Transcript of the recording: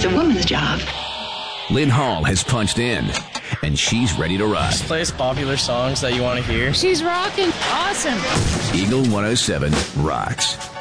a woman's job. Lynn Hall has punched in, and she's ready to rock. Just play us popular songs that you want to hear. She's rocking. Awesome. Eagle 107 rocks.